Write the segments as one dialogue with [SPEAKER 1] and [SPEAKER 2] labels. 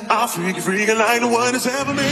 [SPEAKER 1] I'll freak like no one has ever made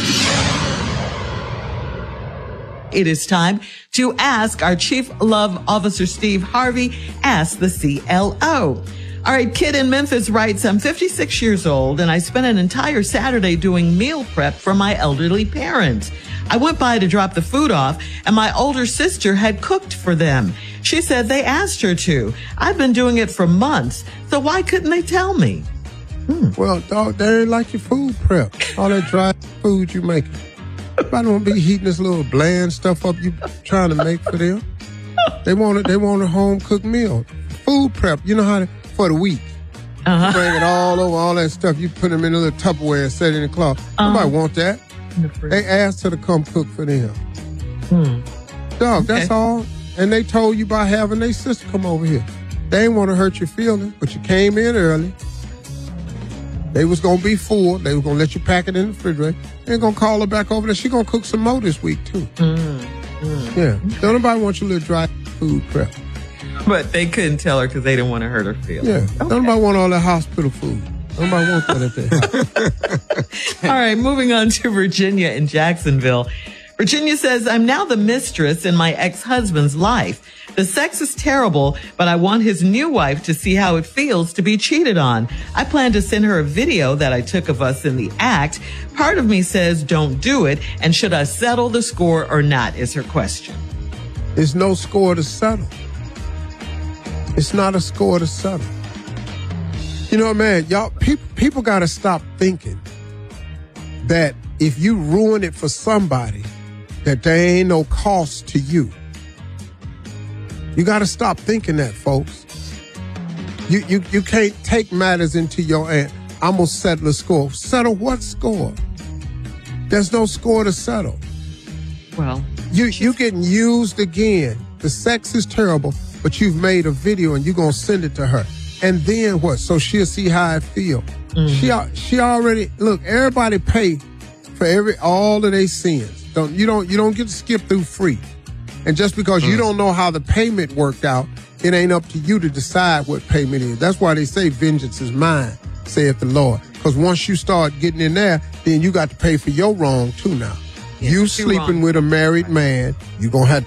[SPEAKER 1] you.
[SPEAKER 2] It is time to ask our Chief Love Officer, Steve Harvey, Ask the CLO. All right, Kid in Memphis writes, I'm 56 years old and I spent an entire Saturday doing meal prep for my elderly parents. I went by to drop the food off and my older sister had cooked for them. She said they asked her to. I've been doing it for months, so why couldn't they tell me?
[SPEAKER 3] Well, dog, they ain't like your food prep. All that dry food you making. I don't be heating this little bland stuff up you trying to make for them. They want a home cooked meal. Food prep, you know how to, for the week. You bring it all over, all that stuff. You put them in a little Tupperware and set it in the closet. Nobody want that. They asked her to come cook for them. Dog, that's all. And they told you about having their sister come over here. They ain't want to hurt your feelings, but you came in early. They was going to be full. They was going to let you pack it in the refrigerator. They're going to call her back over there. She going to cook some more this week, too. Yeah. Don't nobody want your little dry food prep.
[SPEAKER 2] But they couldn't tell her because they didn't want to hurt her feelings.
[SPEAKER 3] Yeah. Okay. Don't nobody want all that hospital food. Nobody wants that at their house.
[SPEAKER 2] All right, moving on to Virginia in Jacksonville. Virginia says, I'm now the mistress in my ex-husband's life. The sex is terrible, but I want his new wife to see how it feels to be cheated on. I plan to send her a video that I took of us in the act. Part of me says don't do it, and should I settle the score or not is her question.
[SPEAKER 3] There's no score to settle. It's not a score to settle. You know, man, y'all, people got to stop thinking that if you ruin it for somebody, that there ain't no cost to you. You got to stop thinking that, folks. You can't take matters into your hand. I'm going to settle a score. Settle what score? There's no score to settle.
[SPEAKER 2] Well,
[SPEAKER 3] you getting used again. The sex is terrible, but you've made a video and you're going to send it to her. And then what? So she'll see how it feels. She already, look, everybody pay for all of their sins. You don't get to skip through free. And just because you don't know how the payment worked out, it ain't up to you to decide what payment is. That's why they say vengeance is mine, saith the Lord. Because once you start getting in there, then you got to pay for your wrong too now.
[SPEAKER 2] Yes,
[SPEAKER 3] you sleeping with a married man, you're going to have